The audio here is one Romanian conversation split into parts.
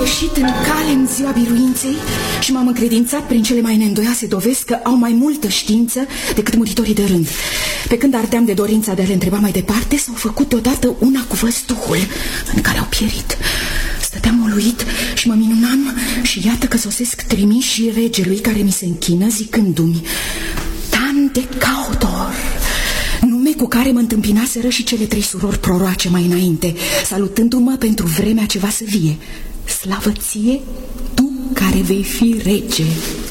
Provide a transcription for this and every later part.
ieșit în cale în ziua biruinței și m-am încredințat prin cele mai neîndoioase dovezi că au mai multă știință decât muritorii de rând. Pe când ardeam de dorința de a le întreba mai departe, s-au făcut deodată una cu văzduhul în care au pierit. Stăteam uluit și mă minunam și iată că sosesc trimișii regelui care mi se închină zicându-mi: Dan de Cawdor, nume cu care mă întâmpinaseră și cele 3 surori proroace mai înainte, salutându-mă pentru vremea ce va să vie. Slavă ție, tu care vei fi rege.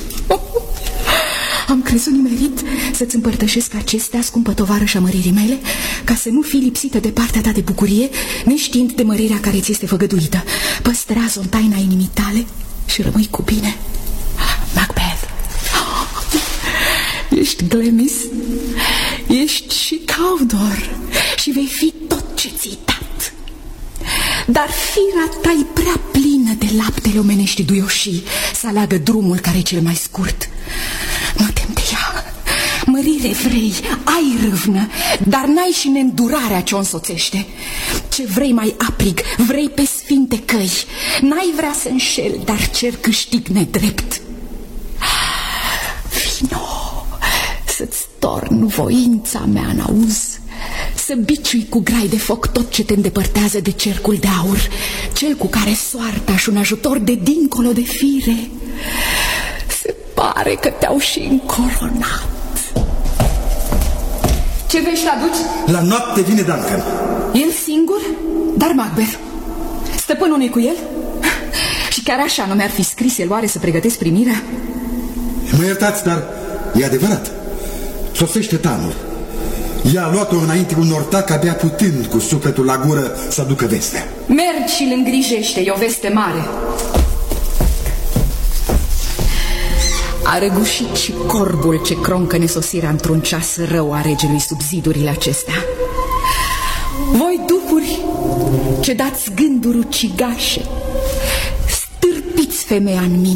Am crezut nimerit să-ți împărtășesc acestea, scumpă tovarășa măririi mele, ca să nu fii lipsită de partea ta de bucurie, neștiind de mărirea care ți este făgăduită. Păstrează-o în taina inimii tale și rămâi cu bine. Macbeth, ești Glemis, ești și Cawdor și vei fi tot ce ți-i dat. Dar firea ta e prea plină de laptele omenești duioșii să aleagă drumul care e cel mai scurt. Mă tem de ea. Mărire vrei, ai râvnă, dar n-ai și neîndurarea ce o însoțește. Ce vrei mai aprig, vrei pe sfinte căi. N-ai vrea să înșel, dar cer câștig nedrept. Vino să-ți torn voința mea în auz, să biciui cu grai de foc tot ce te îndepărtează de cercul de aur, cel cu care soarta și un ajutor de dincolo de fire. Se pare că te-au și încoronat. Ce vești aduci? La noapte vine Duncan. El singur? Dar Macbeth, stăpânul nu-i cu el? Și chiar așa nu mi-ar fi scris el oare să pregătesc primirea? Mă iertați, dar e adevărat. Sosește Tanul. Ea a luat-o înainte un ortac, abia putând cu sufletul la gură să aducă vestea. Mergi și îl îngrijește, e o veste mare. A răgușit și corbul ce croncă nesosirea într-un ceas rău a regelui sub zidurile acestea. Voi duhuri ce dați gânduri ucigașe, stârpiți femeia în mine.